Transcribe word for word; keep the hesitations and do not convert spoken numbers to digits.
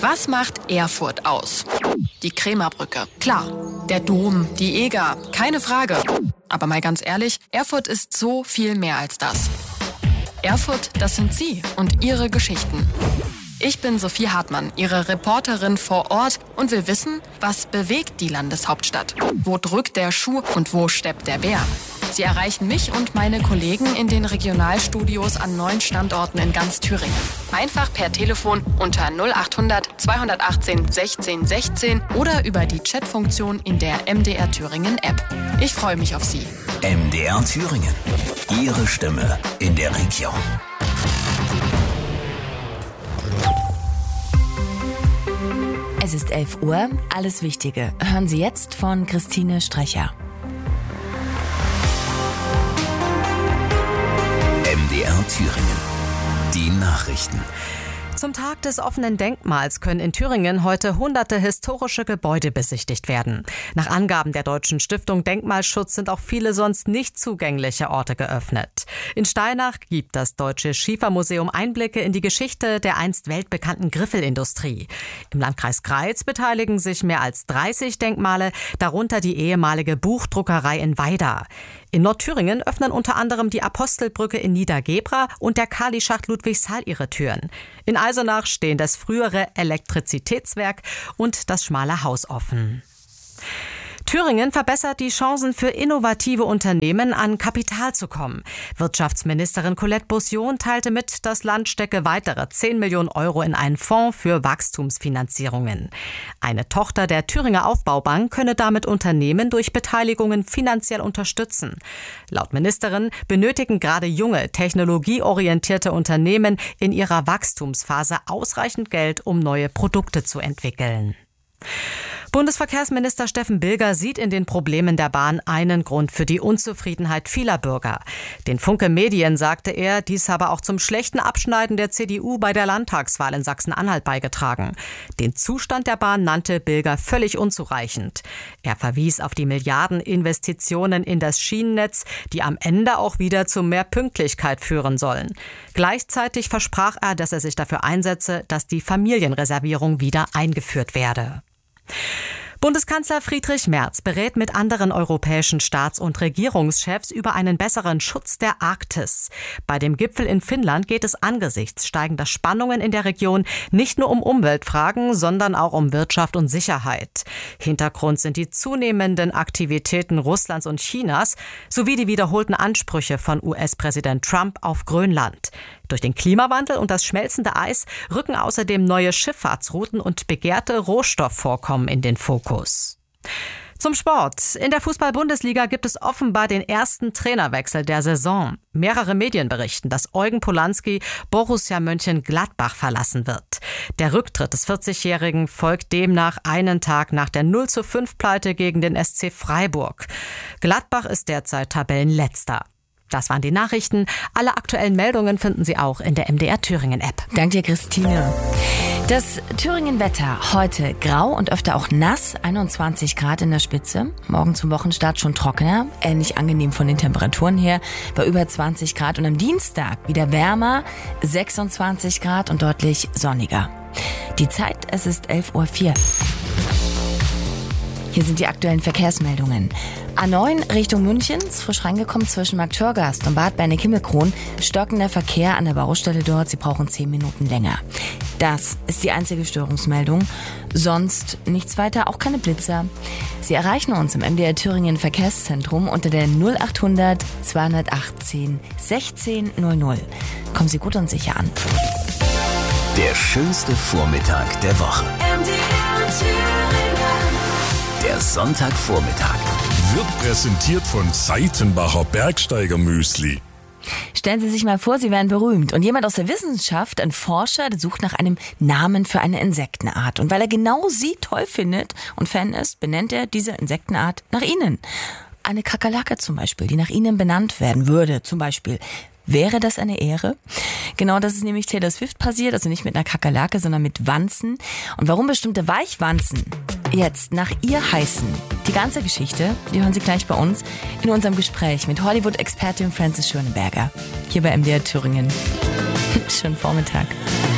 Was macht Erfurt aus? Die Krämerbrücke. Klar. Der Dom, die Eger. Keine Frage. Aber mal ganz ehrlich, Erfurt ist so viel mehr als das. Erfurt, das sind Sie und Ihre Geschichten. Ich bin Sophie Hartmann, Ihre Reporterin vor Ort und will wissen, was bewegt die Landeshauptstadt? Wo drückt der Schuh und wo steppt der Bär? Sie erreichen mich und meine Kollegen in den Regionalstudios an neun Standorten in ganz Thüringen. Einfach per Telefon unter null achthundert zweihundertachtzehn sechzehn sechzehn oder über die Chatfunktion in der M D R Thüringen App. Ich freue mich auf Sie. M D R Thüringen. Ihre Stimme in der Region. Es ist elf Uhr. Alles Wichtige hören Sie jetzt von Christine Strecher. M D R Thüringen. Die Nachrichten. Zum Tag des offenen Denkmals können in Thüringen heute hunderte historische Gebäude besichtigt werden. Nach Angaben der Deutschen Stiftung Denkmalschutz sind auch viele sonst nicht zugängliche Orte geöffnet. In Steinach gibt das Deutsche Schiefermuseum Einblicke in die Geschichte der einst weltbekannten Griffelindustrie. Im Landkreis Greiz beteiligen sich mehr als dreißig Denkmale, darunter die ehemalige Buchdruckerei in Weida. In Nordthüringen öffnen unter anderem die Apostelbrücke in Niedergebra und der Kalischacht Ludwigshall ihre Türen. In Eisenach stehen das frühere Elektrizitätswerk und das Schmale Haus offen. Thüringen verbessert die Chancen für innovative Unternehmen, an Kapital zu kommen. Wirtschaftsministerin Colette Beausion teilte mit, das Land stecke weitere zehn Millionen Euro in einen Fonds für Wachstumsfinanzierungen. Eine Tochter der Thüringer Aufbaubank könne damit Unternehmen durch Beteiligungen finanziell unterstützen. Laut Ministerin benötigen gerade junge, technologieorientierte Unternehmen in ihrer Wachstumsphase ausreichend Geld, um neue Produkte zu entwickeln. Bundesverkehrsminister Steffen Bilger sieht in den Problemen der Bahn einen Grund für die Unzufriedenheit vieler Bürger. Den Funke Medien sagte er, dies habe auch zum schlechten Abschneiden der C D U bei der Landtagswahl in Sachsen-Anhalt beigetragen. Den Zustand der Bahn nannte Bilger völlig unzureichend. Er verwies auf die Milliardeninvestitionen in das Schienennetz, die am Ende auch wieder zu mehr Pünktlichkeit führen sollen. Gleichzeitig versprach er, dass er sich dafür einsetze, dass die Familienreservierung wieder eingeführt werde. Bundeskanzler Friedrich Merz berät mit anderen europäischen Staats- und Regierungschefs über einen besseren Schutz der Arktis. Bei dem Gipfel in Finnland geht es angesichts steigender Spannungen in der Region nicht nur um Umweltfragen, sondern auch um Wirtschaft und Sicherheit. Hintergrund sind die zunehmenden Aktivitäten Russlands und Chinas sowie die wiederholten Ansprüche von U S-Präsident Trump auf Grönland. Durch den Klimawandel und das schmelzende Eis rücken außerdem neue Schifffahrtsrouten und begehrte Rohstoffvorkommen in den Fokus. Zum Sport. In der Fußball-Bundesliga gibt es offenbar den ersten Trainerwechsel der Saison. Mehrere Medien berichten, dass Eugen Polanski Borussia Mönchengladbach verlassen wird. Der Rücktritt des vierzigjährigen folgt demnach einen Tag nach der null zu fünf Pleite gegen den S C Freiburg. Gladbach ist derzeit Tabellenletzter. Das waren die Nachrichten. Alle aktuellen Meldungen finden Sie auch in der M D R Thüringen App. Danke dir, Christine. Das Thüringen-Wetter heute grau und öfter auch nass, einundzwanzig Grad in der Spitze. Morgen zum Wochenstart schon trockener, ähnlich angenehm von den Temperaturen her, bei über zwanzig Grad. Und am Dienstag wieder wärmer, sechsundzwanzig Grad und deutlich sonniger. Die Zeit, es ist elf Uhr vier. Hier sind die aktuellen Verkehrsmeldungen. A neun Richtung München, ist frisch reingekommen zwischen Marktörgast und Bad Berneck-Himmelkron. Stockender Verkehr an der Baustelle dort, Sie brauchen zehn Minuten länger. Das ist die einzige Störungsmeldung. Sonst nichts weiter, auch keine Blitzer. Sie erreichen uns im M D R Thüringen Verkehrszentrum unter der null achthundert zweihundertachtzehn sechzehn null null. Kommen Sie gut und sicher an. Der schönste Vormittag der Woche. M D R Thüringen. Der Sonntagvormittag. Wird präsentiert von Seitenbacher Bergsteigermüsli. Stellen Sie sich mal vor, Sie wären berühmt und jemand aus der Wissenschaft, ein Forscher, der sucht nach einem Namen für eine Insektenart. Und weil er genau Sie toll findet und Fan ist, benennt er diese Insektenart nach Ihnen. Eine Kakerlake zum Beispiel, die nach Ihnen benannt werden würde, zum Beispiel. Wäre das eine Ehre? Genau, das ist nämlich Taylor Swift passiert, also nicht mit einer Kakerlake, sondern mit Wanzen. Und warum bestimmte Weichwanzen jetzt nach ihr heißen, die ganze Geschichte, die hören Sie gleich bei uns in unserem Gespräch mit Hollywood-Expertin Frances Schöneberger. Hier bei M D R Thüringen. Schönen Vormittag.